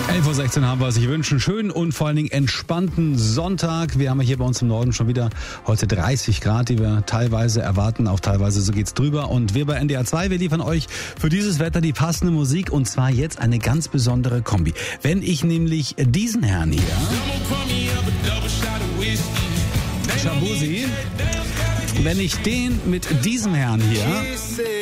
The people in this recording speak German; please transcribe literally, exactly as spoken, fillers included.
elf Uhr sechzehn haben wir es. Ich wünsche einen schönen und vor allen Dingen entspannten Sonntag. Wir haben hier bei uns im Norden schon wieder heute dreißig Grad, die wir teilweise erwarten. Auch teilweise so geht's drüber. Und wir bei N D R zwei, wir liefern euch für dieses Wetter die passende Musik. Und zwar jetzt eine ganz besondere Kombi. Wenn ich nämlich diesen Herrn hier, Shaboozey, wenn ich den mit diesem Herrn hier